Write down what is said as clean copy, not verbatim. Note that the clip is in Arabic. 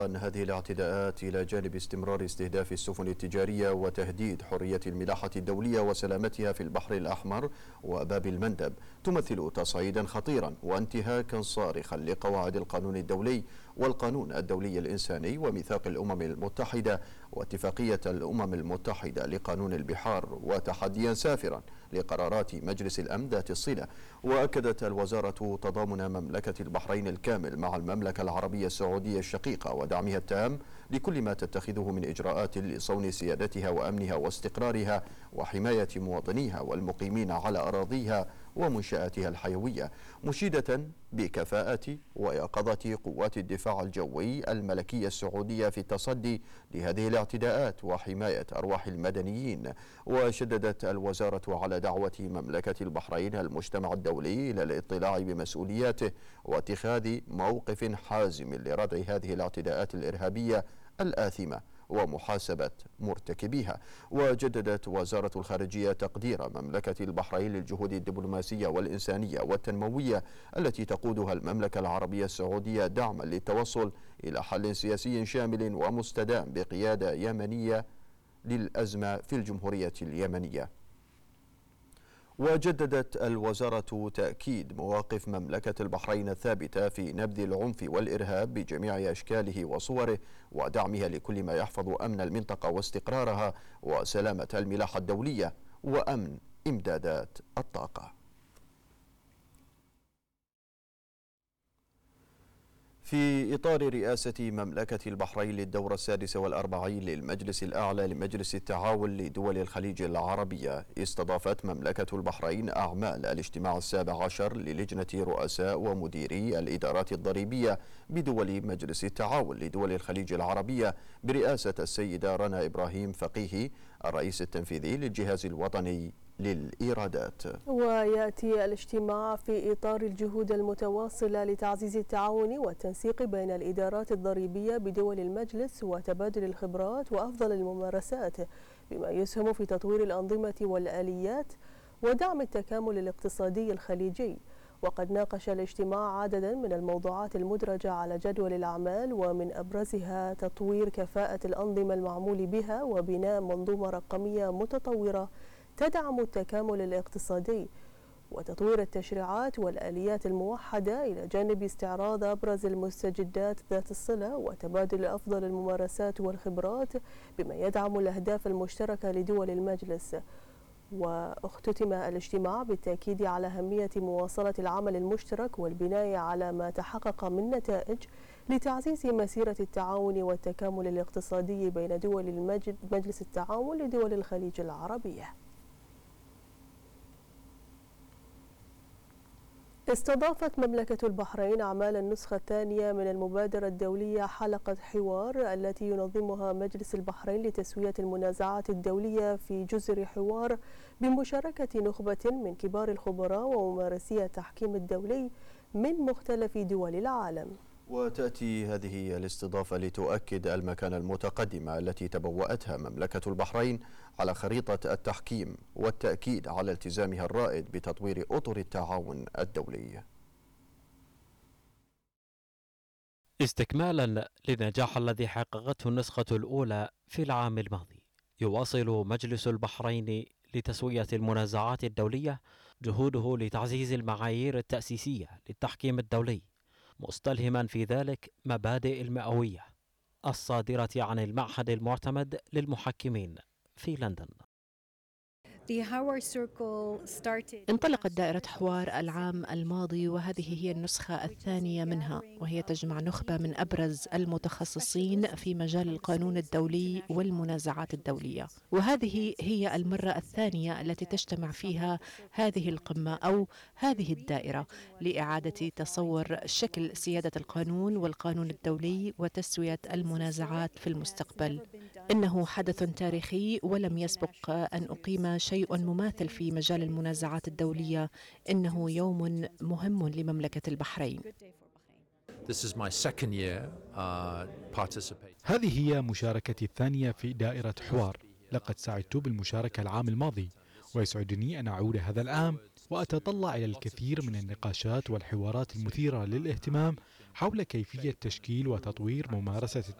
أن هذه الاعتداءات إلى جانب استمرار استهداف السفن التجارية وتهديد حرية الملاحة الدولية وسلامتها في البحر الأحمر وباب المندب تمثل تصعيدا خطيرا وانتهاكا صارخا لقواعد القانون الدولي والقانون الدولي الإنساني وميثاق الأمم المتحدة واتفاقية الأمم المتحدة لقانون البحار، وتحديا سافرا لقرارات مجلس الأمن ذات الصلة. وأكدت الوزارة تضامن مملكة البحرين الكامل مع المملكة العربية السعودية الشقيقة ودعمها التام لكل ما تتخذه من إجراءات لصون سيادتها وأمنها واستقرارها وحماية مواطنيها والمقيمين على أراضيها ومنشآتها الحيوية، مشيدة بكفاءة ويقظة قوات الدفاع الجوي الملكية السعودية في التصدي لهذه الاعتداءات وحماية أرواح المدنيين. وشددت الوزارة على دعوة مملكة البحرين المجتمع الدولي إلى الاطلاع بمسؤولياته واتخاذ موقف حازم لردع هذه الاعتداءات الإرهابية الآثمة ومحاسبة مرتكبيها. وجددت وزارة الخارجية تقدير مملكة البحرين للجهود الدبلوماسية والإنسانية والتنموية التي تقودها المملكة العربية السعودية دعما للتوصل إلى حل سياسي شامل ومستدام بقيادة يمنية للأزمة في الجمهورية اليمنية. وجددت الوزارة تأكيد مواقف مملكة البحرين الثابتة في نبذ العنف والإرهاب بجميع أشكاله وصوره ودعمها لكل ما يحفظ أمن المنطقة واستقرارها وسلامة الملاحة الدولية وأمن إمدادات الطاقة. في إطار رئاسة مملكة البحرين للدورة 46 للمجلس الأعلى لمجلس التعاون لدول الخليج العربية، استضافت مملكة البحرين أعمال الاجتماع 17 للجنة رؤساء ومديري الإدارات الضريبية بدول مجلس التعاون لدول الخليج العربية برئاسة السيدة رنا إبراهيم فقيهي الرئيس التنفيذي للجهاز الوطني للإيرادات. ويأتي الاجتماع في إطار الجهود المتواصلة لتعزيز التعاون والتنسيق بين الإدارات الضريبية بدول المجلس وتبادل الخبرات وأفضل الممارسات بما يسهم في تطوير الأنظمة والآليات ودعم التكامل الاقتصادي الخليجي. وقد ناقش الاجتماع عددا من الموضوعات المدرجة على جدول الأعمال ومن أبرزها تطوير كفاءة الأنظمة المعمول بها وبناء منظومة رقمية متطورة تدعم التكامل الاقتصادي وتطوير التشريعات والآليات الموحدة إلى جانب استعراض أبرز المستجدات ذات الصلة وتبادل أفضل الممارسات والخبرات بما يدعم الأهداف المشتركة لدول المجلس. واختتم الاجتماع بالتأكيد على أهمية مواصلة العمل المشترك والبناء على ما تحقق من نتائج لتعزيز مسيرة التعاون والتكامل الاقتصادي بين دول مجلس التعاون لدول الخليج العربية. استضافت مملكة البحرين أعمال النسخة الثانية من المبادرة الدولية حلقة حوار التي ينظمها مجلس البحرين لتسوية المنازعات الدولية في جزر حوار بمشاركة نخبة من كبار الخبراء وممارسي التحكيم الدولي من مختلف دول العالم. وتأتي هذه الاستضافة لتؤكد المكانة المتقدمة التي تبوأتها مملكة البحرين على خريطة التحكيم والتأكيد على التزامها الرائد بتطوير أطر التعاون الدولي. استكمالا للنجاح الذي حققته النسخة الأولى في العام الماضي، يواصل مجلس البحرين لتسوية المنازعات الدولية جهوده لتعزيز المعايير التأسيسية للتحكيم الدولي، مستلهما في ذلك مبادئ المئوية الصادرة عن المعهد المعتمد للمحكمين في لندن. انطلقت دائرة حوار العام الماضي وهذه هي النسخة الثانية منها، وهي تجمع نخبة من أبرز المتخصصين في مجال القانون الدولي والمنازعات الدولية، وهذه هي المرة الثانية التي تجتمع فيها هذه القمة أو هذه الدائرة لإعادة تصور شكل سيادة القانون والقانون الدولي وتسوية المنازعات في المستقبل. إنه حدث تاريخي ولم يسبق أن أقيم شيء مماثل في مجال المنازعات الدولية. إنه يوم مهم لمملكة البحرين. هذه هي مشاركتي الثانية في دائرة حوار. لقد سعدت بالمشاركة العام الماضي ويسعدني أن أعود هذا العام وأتطلع إلى الكثير من النقاشات والحوارات المثيرة للاهتمام حول كيفية تشكيل وتطوير ممارسة